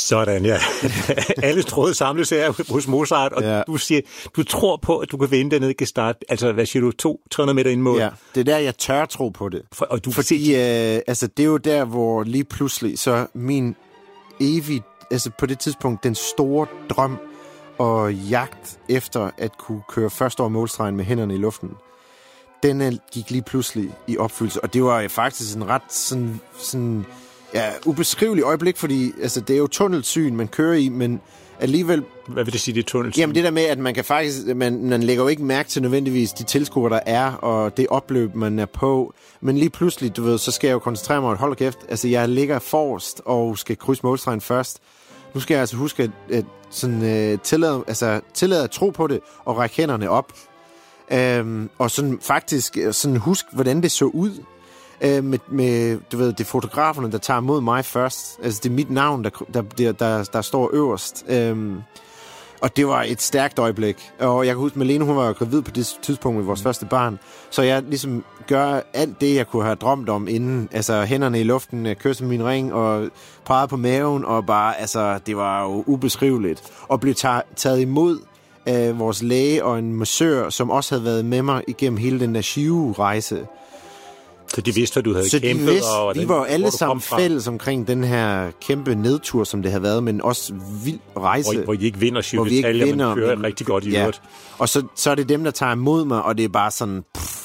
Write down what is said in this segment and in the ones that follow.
Sådan, ja. Alle tråde samles her hos Mozart, og du siger, du tror på, at du kan vinde dernede i Gstaad. Altså, hvad siger du? 200 meter ind mål? Ja, det er der, jeg tør tro på det. Og du fordi, altså, det er jo der, hvor lige pludselig, så min evig, altså på det tidspunkt, den store drøm og jagt efter at kunne køre først over målstregen med hænderne i luften, den gik lige pludselig i opfyldelse. Og det var faktisk en ret sådan ubeskrivelig øjeblik, fordi altså, det er jo tunnelsyn, man kører i, men alligevel... Hvad vil det sige, det er tunnelsyn? Jamen det der med, at man kan faktisk... Man lægger jo ikke mærke til nødvendigvis de tilskuere, der er, og det opløb, man er på. Men lige pludselig, du ved, så skal jeg jo koncentrere mig, hold kæft. Altså, jeg ligger forrest og skal krydse målstregen først. Nu skal jeg altså huske at sådan, tillade at tro på det og række hænderne op. Og sådan faktisk sådan husk, hvordan det så ud. Med du ved, det er fotograferne, der tager mod mig først. Altså, det er mit navn, der står øverst. Og det var et stærkt øjeblik. Og jeg kan huske, Malene, hun var gravid på det tidspunkt med vores første barn. Så jeg ligesom gør alt det, jeg kunne have drømt om inden. Altså, hænderne i luften, kysse min ring og pegede på maven. Og bare, altså, det var jo ubeskriveligt. Og blev taget imod af vores læge og en massør, som også havde været med mig igennem hele den der Shiu-rejse. Så de vidste, at du havde kæmpet? Vi var jo alle sammen fælles omkring den her kæmpe nedtur, som det har været, men også vild rejse. Hvor I ikke vinder Giro d'Italia, men kører rigtig godt i øvrigt. Og så er det dem, der tager imod mig, og det er bare sådan...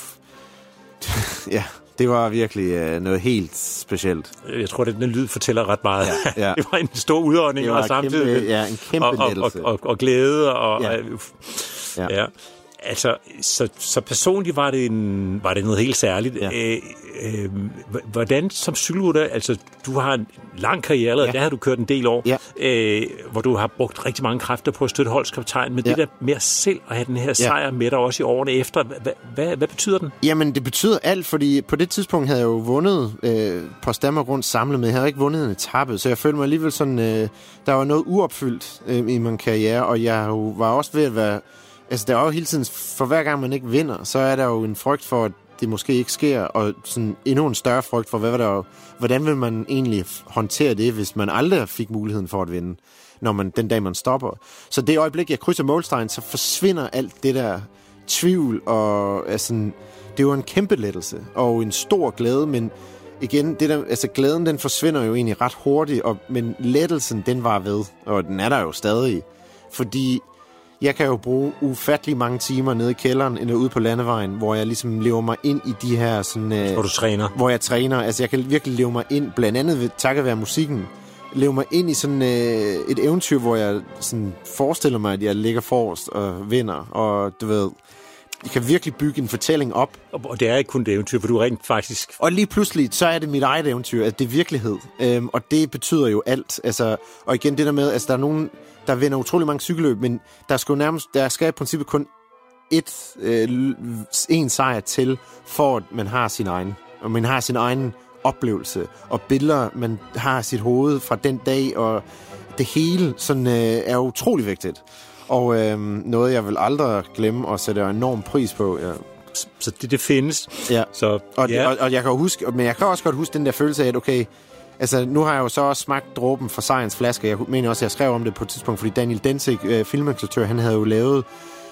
ja, det var virkelig noget helt specielt. Jeg tror, at den lyd fortæller ret meget. Ja. Det var en stor udånding, og samtidig... en kæmpe lettelse. Og glæde, og... Ja. Altså, så personligt var det noget helt særligt. Ja. Hvordan som cykelrytter, altså du har en lang karriere, og der har du kørt en del år, hvor du har brugt rigtig mange kræfter på at støtte holdskaptajn, men det der med selv at have den her sejr med dig også i årene efter, hvad betyder den? Jamen, det betyder alt, fordi på det tidspunkt havde jeg jo vundet på Danmark rundt samlet med. Jeg havde ikke vundet en etape, så jeg følte mig alligevel sådan, der var noget uopfyldt i min karriere, og jeg var også ved at være... Altså, der er jo hele tiden, for hver gang man ikke vinder, så er der jo en frygt for, at det måske ikke sker, og sådan endnu en større frygt for, hvordan vil man egentlig håndtere det, hvis man aldrig fik muligheden for at vinde, den dag man stopper. Så det øjeblik, jeg krydser målstregen, så forsvinder alt det der tvivl, og altså, det er jo en kæmpe lettelse, og en stor glæde, men igen, glæden, den forsvinder jo egentlig ret hurtigt, men lettelsen, den var ved, og den er der jo stadig, fordi jeg kan jo bruge ufattelig mange timer nede i kælderen eller ude på landevejen, hvor jeg ligesom lever mig ind i de her sådan... Hvor du træner. Hvor jeg træner. Altså, jeg kan virkelig leve mig ind, blandt andet ved takket være musikken, leve mig ind i sådan et eventyr, hvor jeg sådan forestiller mig, at jeg ligger forrest og vinder, og du ved... Jeg kan virkelig bygge en fortælling op. Og det er ikke kun et eventyr, for du er rent faktisk... Og lige pludselig, så er det mit eget eventyr, at det er virkelighed. Og det betyder jo alt. Altså, og igen, det der med, altså der er nogen, der vinder utrolig mange cykelløb, men der skal i princippet kun en sejr til, for at man har sin egen. Og man har sin egen oplevelse. Og billeder, man har sit hoved fra den dag, og det hele sådan, er utrolig vigtigt. Og noget, jeg vil aldrig glemme og sætte enorm pris på. Ja. Så det findes. Ja. Så, og jeg kan huske, men jeg kan også godt huske den der følelse af, at okay, altså nu har jeg jo så også smagt dråben fra sejrens flaske. Jeg mener også, at jeg skrev om det på et tidspunkt, fordi Daniel Denzig, filminstruktør, han havde jo lavet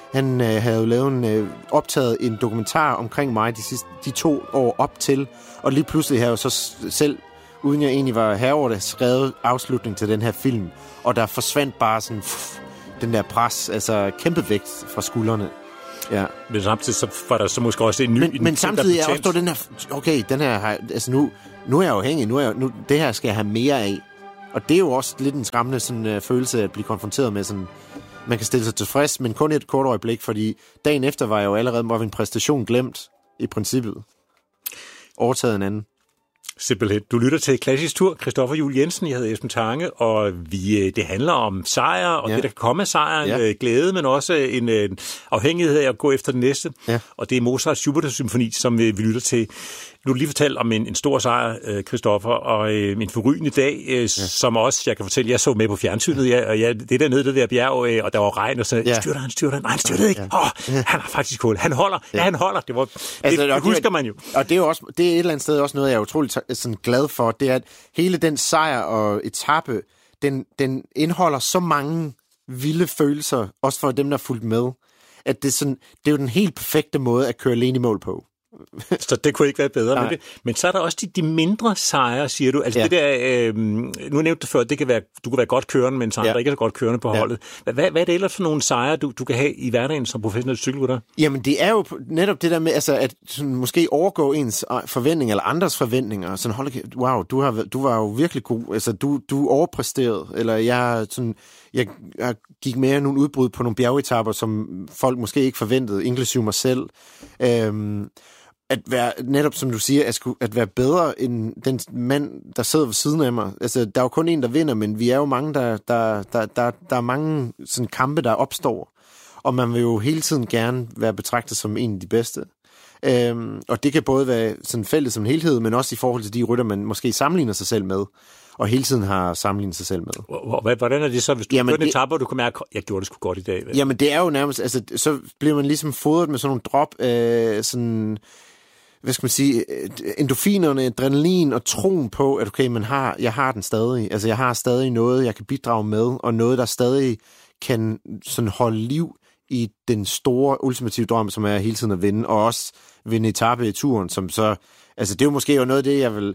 optaget en dokumentar omkring mig de 2 år op til, og lige pludselig havde jeg jo så selv, uden jeg egentlig var herover, der skrevet afslutning til den her film, og der forsvandt bare sådan... den der pres, altså kæmpe vægt fra skuldrene. Ja. Men samtidig så var der så måske også en ny... Men samtidig er også den her... Okay, den her... Altså nu er jeg afhængig. Det her skal jeg have mere af. Og det er jo også lidt en skræmmende sådan, følelse at blive konfronteret med sådan... Man kan stille sig tilfreds, men kun et kort øjeblik, fordi dagen efter var jeg jo allerede en præstation glemt i princippet. Overtaget en anden. Simpelthen. Du lytter til Klassisk Tur. Christoffer Juel Jensen, jeg hedder Esben Tange, og det handler om sejr, og det, der kan komme af sejren, glæde, men også en afhængighed af at gå efter den næste. Ja. Og det er Mozarts Jupiter-symfoni, som vi lytter til. Nu har du lige fortalt om en stor sejr, Christoffer, og en forrygende dag, som også, jeg kan fortælle, jeg så med på fjernsynet, og det der nede, det der bjerg, og der var regn, og så styrter han. Nej, han styrtede ikke. Han har faktisk hul. Han holder. Ja, han holder. Det husker man jo. Og det er jo også, det er et eller andet sted også noget, jeg er utroligt sådan glad for, det er, at hele den sejr og etape, den indeholder så mange vilde følelser, også for dem, der er fulgt med, at det er jo den helt perfekte måde at køre alene i mål på. Så det kunne ikke være bedre. Men så er der også de mindre sejre, siger du. Altså det der, nu nævnte du før, det kan være, du kan være godt kørende, men andre ikke er så godt kørende på holdet. Hvad er det ellers for nogle sejre, du kan have i hverdagen som professionel cykelrytter? Jamen det er jo netop det der med, altså, at sådan, måske overgå ens forventninger, eller andres forventninger. Sådan, wow, du var jo virkelig god. Altså du overpræsterede, eller jeg gik med i nogle udbrud på nogle bjergetapper, som folk måske ikke forventede, inklusive mig selv. At være, netop som du siger, at være bedre end den mand, der sidder ved siden af mig. Altså, der er jo kun en, der vinder, men vi er jo mange, der er mange sådan kampe, der opstår. Og man vil jo hele tiden gerne være betragtet som en af de bedste. Og det kan både være sådan fælles som helhed, men også i forhold til de rytter, man måske sammenligner sig selv med. Og hele tiden har sammenlignet sig selv med. Hvordan er det så, hvis du kører en etape, og du kan mærke, jeg gjorde det sgu godt i dag? Vel? Jamen, det er jo nærmest, altså, så bliver man ligesom fodret med sådan nogle drop af sådan, hvad skal man sige, endorfinerne, adrenalin og troen på, at okay, jeg har den stadig. Altså, jeg har stadig noget, jeg kan bidrage med, og noget, der stadig kan sådan holde liv i den store, ultimative drøm, som er hele tiden at vinde, og også vinde etape i turen, som så, altså det er jo måske jo noget af det,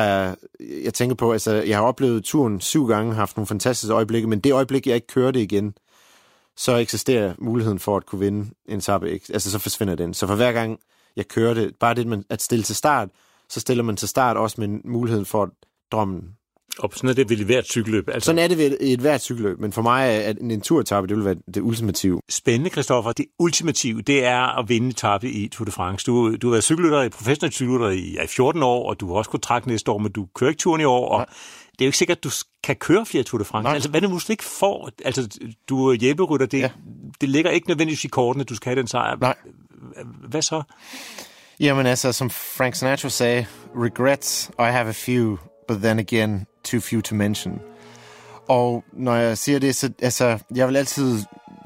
jeg tænker på, altså jeg har oplevet turen 7 gange, haft nogle fantastiske øjeblikke, men det øjeblik, jeg ikke kører det igen, så eksisterer muligheden for at kunne vinde en etape, altså så forsvinder den. Så for hver gang jeg kører det, bare det at stille til start, så stiller man til start også med muligheden for at drømmen. Og sådan er det vel i hvert cykelløb? Altså. Sådan er det ved et hvert cykelløb, men for mig er en turetappe, det vil være det ultimative. Spændende, Christoffer. Det ultimative, det er at vinde etape i Tour de France. Du har været cykelrytter, professionel cykelrytter i 14 år, og du har også kontrakt næste år, men du kører ikke turen i år, og det er jo ikke sikkert, at du kan køre flere Tour de France. Nej. Altså, hvad er det, hvis du ikke får? Altså, du er hjælperytter, det ligger ikke nødvendigvis i kortene, at du skal have den sejr. Nej. Hvad så? Jamen altså, som Frank Sinatra sagde, regrets, I have a few, but then again, too few to mention. Og når jeg siger det, så altså, jeg vil altid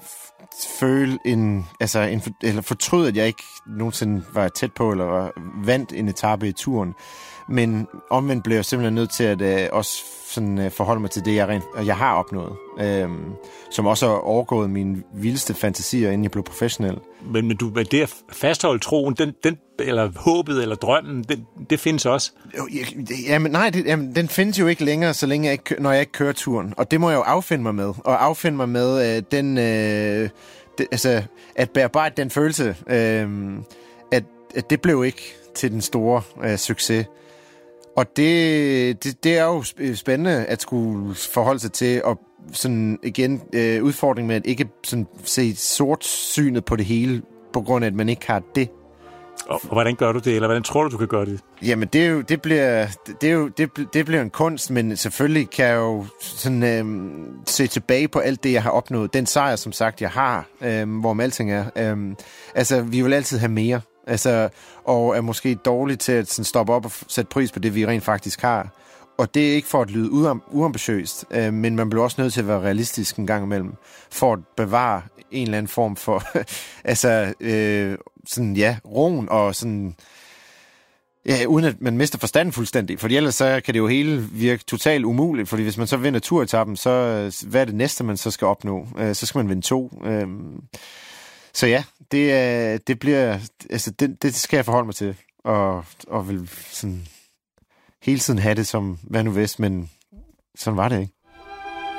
føle eller fortryde, at jeg ikke nogensinde var tæt på, eller vandt en etape i turen. Men omvendt blev jeg simpelthen nødt til at også sådan, forholde mig til det, jeg har opnået. Som også har overgået mine vildeste fantasier, inden jeg blev professionel. Men det at fastholde troen, den eller håbet eller drømmen, det findes også? Jamen nej, den findes jo ikke længere, så længe når jeg ikke kører turen. Og det må jeg jo affinde mig med. Og affinde mig med at bearbejde den følelse, at det blev ikke til den store succes. Og det er jo spændende at skulle forholde sig til, og sådan igen udfordring med at ikke sådan se sortsynet på det hele, på grund af, at man ikke har det. Og hvordan gør du det, eller hvordan tror du kan gøre det? Jamen, det bliver en kunst, men selvfølgelig kan jeg jo sådan, se tilbage på alt det, jeg har opnået. Den sejr, som sagt, jeg har, hvorom alting er. Altså, vi vil altid have mere. Altså, og er måske dårligt til at sådan, stoppe op og sætte pris på det, vi rent faktisk har. Og det er ikke for at lyde uambitiøst, men man bliver også nødt til at være realistisk en gang imellem, for at bevare en eller anden form for roen og sådan, ja, uden at man mister forstanden fuldstændig. Fordi ellers så kan det jo hele virke totalt umuligt, fordi hvis man så vinder turetappen, så hvad er det næste, man så skal opnå? Så skal man vinde 2. Så ja, det bliver, altså det skal jeg forholde mig til, og vil sådan hele tiden have det som, hvad nu hvis, men sådan var det ikke.